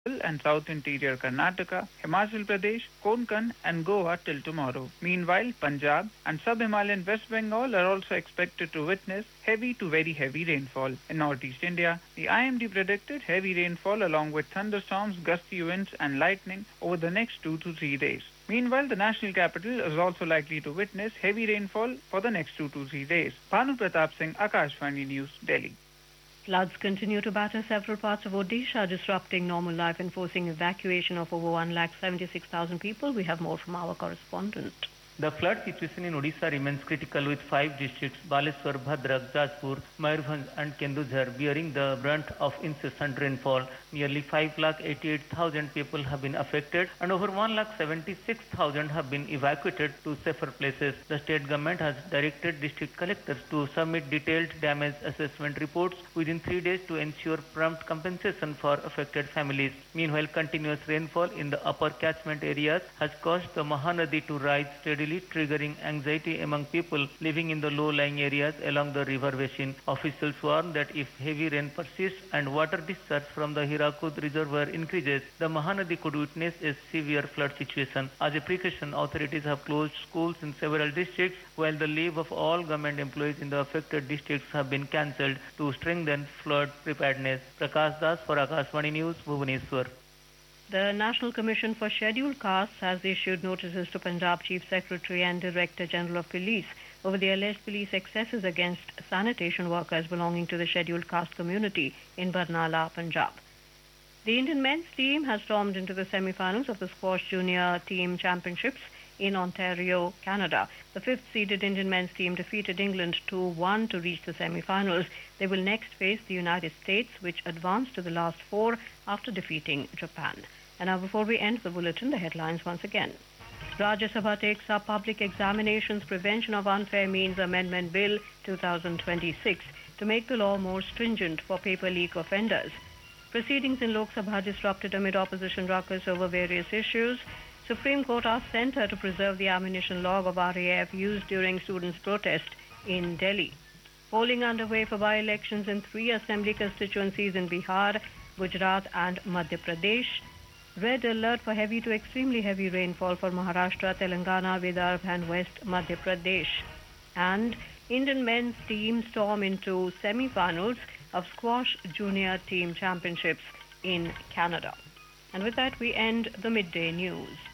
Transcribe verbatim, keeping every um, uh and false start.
central and south interior Karnataka, Himachal Pradesh, Konkan, and Goa till tomorrow. Meanwhile, Punjab and sub-Himalayan West Bengal are also expected to witness heavy to very heavy rainfall. In northeast India, the I M D predicted heavy rainfall along with thunderstorms, gusty winds, and lightning over the next two to three days. Meanwhile, the national capital is also likely to witness heavy rainfall for the next two to three days. Bhanu Pratap Singh, Akashvani News, Delhi. Floods continue to batter several parts of Odisha, disrupting normal life and forcing evacuation of over one lakh seventy-six thousand people. We have more from our correspondent. The flood situation in Odisha remains critical with five districts, Baleswar, Bhadrak, Jajpur, Mayurbhanj and Kendujhar bearing the brunt of incessant rainfall. Nearly five lakh eighty-eight thousand people have been affected and over one lakh seventy-six thousand have been evacuated to safer places. The state government has directed district collectors to submit detailed damage assessment reports within three days to ensure prompt compensation for affected families. Meanwhile, continuous rainfall in the upper catchment areas has caused the Mahanadi to rise steadily, triggering anxiety among people living in the low-lying areas along the river basin. Officials warn that if heavy rain persists and water discharge from the Hirakud reservoir increases, the Mahanadi could witness a severe flood situation. As a precaution, authorities have closed schools in several districts, while the leave of all government employees in the affected districts have been cancelled to strengthen flood preparedness. Prakash Das for Akashvani News, Bhubaneswar. The National Commission for Scheduled Castes has issued notices to Punjab Chief Secretary and Director General of Police over the alleged police excesses against sanitation workers belonging to the scheduled caste community in Barnala, Punjab. The Indian men's team has stormed into the semi-finals of the Squash Junior Team Championships in Ontario, Canada. The fifth-seeded Indian men's team defeated England two one to reach the semi-finals. They will next face the United States, which advanced to the last four after defeating Japan. And now, before we end the bulletin, the headlines once again. Rajya Sabha takes up Public Examinations Prevention of Unfair Means Amendment Bill twenty twenty-six to make the law more stringent for paper leak offenders. Proceedings in Lok Sabha disrupted amid opposition ruckus over various issues. Supreme Court asked Centre to preserve the ammunition log of R A F used during students' protest in Delhi. Polling underway for by-elections in three assembly constituencies in Bihar, Gujarat and Madhya Pradesh. Red alert for heavy to extremely heavy rainfall for Maharashtra, Telangana, Vidarbha and West Madhya Pradesh. And Indian men's team storm into semi-finals of Squash Junior Team Championships in Canada. And with that, we end the midday news.